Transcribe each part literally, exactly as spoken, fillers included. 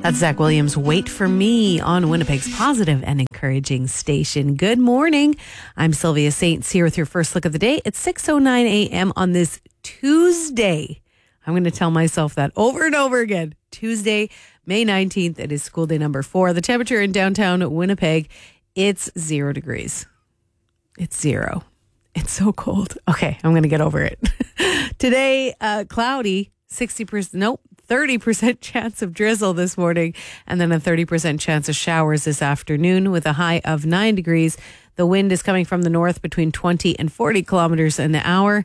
That's Zach Williams, Wait for Me on Winnipeg's positive and encouraging station. Good morning. I'm Sylvia Saints here with your first look of the day. It's six oh nine a.m. on this Tuesday. I'm going to tell myself that over and over again. Tuesday, May nineteenth. It is school day number four. The temperature in downtown Winnipeg, it's zero degrees. It's zero. It's so cold. Okay, I'm going to get over it. Today, uh, cloudy, sixty percent, nope, thirty percent chance of drizzle this morning, and then a thirty percent chance of showers this afternoon with a high of nine degrees. The wind is coming from the north between twenty and forty kilometers an hour,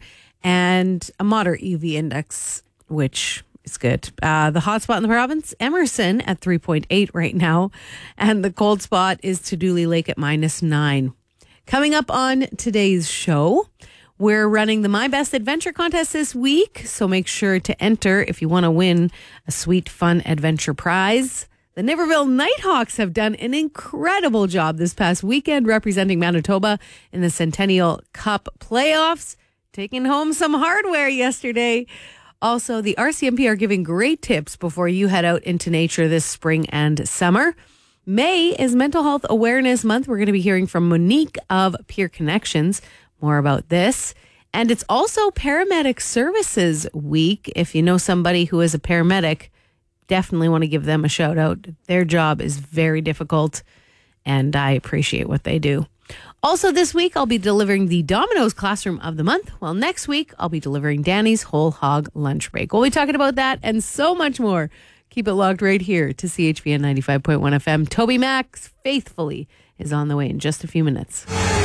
and a moderate U V index, which is good. Uh, the hot spot in the province, Emerson at three point eight right now, and the cold spot is Tuduli Lake at minus nine. Coming up on today's show, we're running the My Best Adventure contest this week, so make sure to enter if you want to win a sweet, fun adventure prize. The Niverville Nighthawks have done an incredible job this past weekend representing Manitoba in the Centennial Cup playoffs, taking home some hardware yesterday. Also, the R C M P are giving great tips before you head out into nature this spring and summer. May is Mental Health Awareness Month. We're going to be hearing from Monique of Peer Connections. More about this. And it's also Paramedic Services Week. If you know somebody who is a paramedic, definitely want to give them a shout out. Their job is very difficult, and I appreciate what they do. Also this week, I'll be delivering the Domino's Classroom of the Month, while next week, I'll be delivering Danny's Whole Hog Lunch Break. We'll be talking about that and so much more. Keep it locked right here to C H V N ninety-five point one F M. Toby Max, faithfully, is on the way in just a few minutes.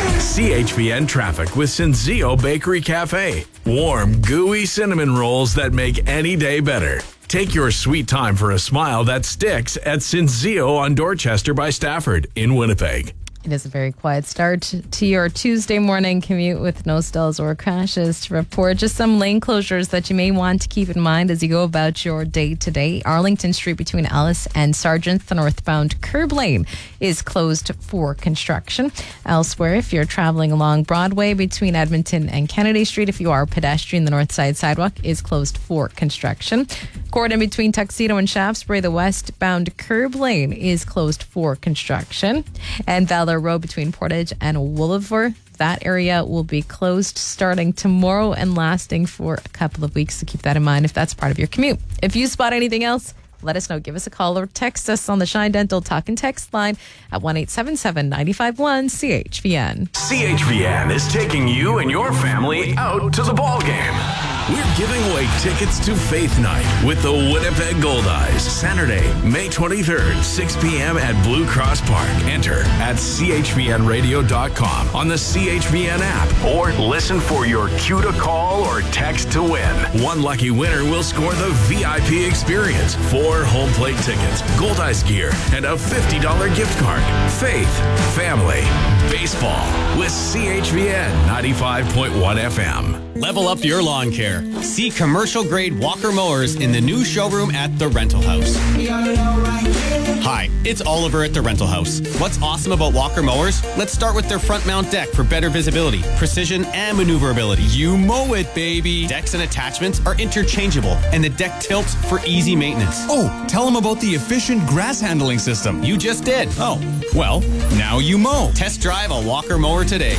C H V N traffic with Senzio Bakery Cafe. Warm, gooey cinnamon rolls that make any day better. Take your sweet time for a smile that sticks at Senzio on Dorchester by Stafford in Winnipeg. It is a very quiet start to your Tuesday morning commute with no stalls or crashes to report. Just some lane closures that you may want to keep in mind as you go about your day today. Arlington Street between Ellis and Sargent, the northbound curb lane is closed for construction. Elsewhere, if you're traveling along Broadway between Edmonton and Kennedy Street, if you are a pedestrian, the north side sidewalk is closed for construction. Gordon between Tuxedo and Shaftesbury, the westbound curb lane is closed for construction. And Valor Road between Portage and Wooliver, that area will be closed starting tomorrow and lasting for a couple of weeks. So keep that in mind if that's part of your commute. If you spot anything else, let us know. Give us a call or text us on the Shine Dental Talk and Text line at one eight seven seven, nine five one, C H V N. C H V N is taking you and your family out to the ball game. We're giving away tickets to Faith Night with the Winnipeg Goldeyes. Saturday, May twenty-third, six p.m. at Blue Cross Park. Enter at C H V N radio dot com on the C H V N app or listen for your cue to call or text to win. One lucky winner will score the V I P experience, four home plate tickets, Goldeyes gear, and a fifty dollars gift card. Faith, family, baseball with C H V N ninety-five point one F M. Level up your lawn care. See commercial-grade Walker mowers in the new showroom at The Rental House. Hi, it's Oliver at The Rental House. What's awesome about Walker mowers? Let's start with their front mount deck for better visibility, precision, and maneuverability. You mow it, baby! Decks and attachments are interchangeable, and the deck tilts for easy maintenance. Oh, tell them about the efficient grass handling system. You just did. Oh, well, now you mow. Test drive a Walker mower today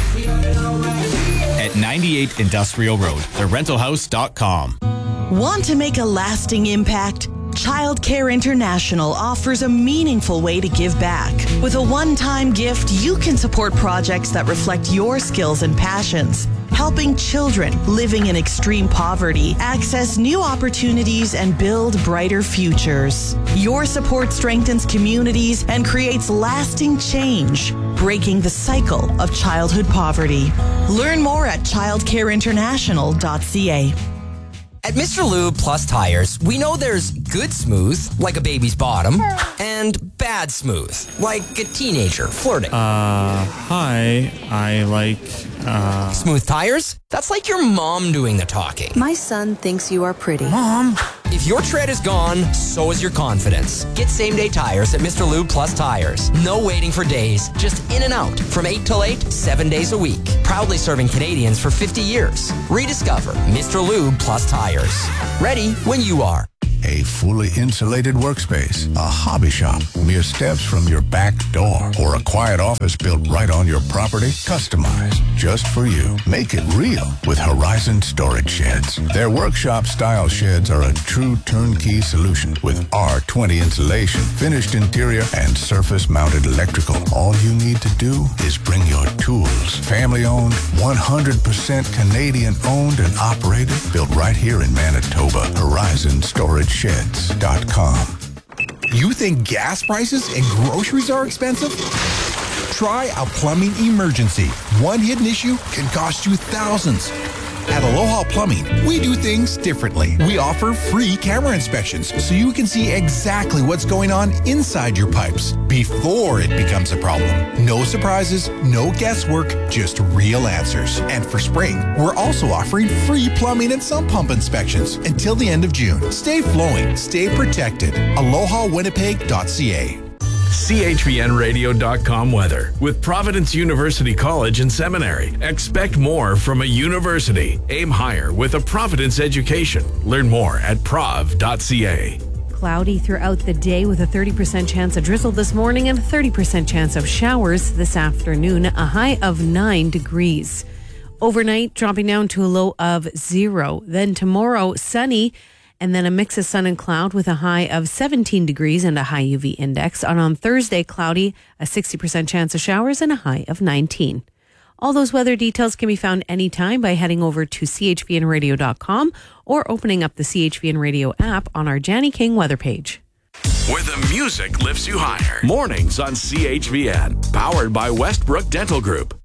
at ninety-eight Industrial Road, the rental house dot com. Want to make a lasting impact? Child Care International offers a meaningful way to give back. With a one-time gift, you can support projects that reflect your skills and passions, helping children living in extreme poverty access new opportunities and build brighter futures. Your support strengthens communities and creates lasting change, breaking the cycle of childhood poverty. Learn more at child care international dot c a. At Mister Lube Plus Tires, we know there's good smooth, like a baby's bottom, and bad smooth, like a teenager flirting. Uh, hi, I like, uh... Smooth tires? That's like your mom doing the talking. My son thinks you are pretty. Mom! If your tread is gone, so is your confidence. Get same-day tires at Mister Lube Plus Tires. No waiting for days, just in and out from eight till eight, seven days a week. Proudly serving Canadians for fifty years. Rediscover Mister Lube Plus Tires. Ready when you are. A fully insulated workspace, a hobby shop, mere steps from your back door, or a quiet office built right on your property, customized just for you. Make it real with Horizon Storage Sheds. Their workshop-style sheds are a true turnkey solution with R twenty insulation, finished interior, and surface-mounted electrical. All you need to do is bring your tools. Family-owned, one hundred percent Canadian-owned and operated, built right here in Manitoba. Horizon Storage Sheds dot com. You think gas prices and groceries are expensive? Try a plumbing emergency. One hidden issue can cost you thousands. At Aloha Plumbing, we do things differently. We offer free camera inspections so you can see exactly what's going on inside your pipes before it becomes a problem. No surprises, no guesswork, just real answers. And for spring, we're also offering free plumbing and sump pump inspections until the end of June. Stay flowing, stay protected. aloha winnipeg dot c a. C H V N radio dot com weather. With Providence University College and Seminary. Expect more from a university. Aim higher with a Providence education. Learn more at prov dot c a. Cloudy throughout the day with a thirty percent chance of drizzle this morning and a thirty percent chance of showers this afternoon. A high of nine degrees. Overnight, dropping down to a low of zero. Then tomorrow, sunny. And then a mix of sun and cloud with a high of seventeen degrees and a high U V index. And on Thursday, cloudy, a sixty percent chance of showers and a high of nineteen. All those weather details can be found anytime by heading over to C H V N radio dot com or opening up the C H V N Radio app on our Janny King weather page. Where the music lifts you higher. Mornings on C H V N. Powered by Westbrook Dental Group.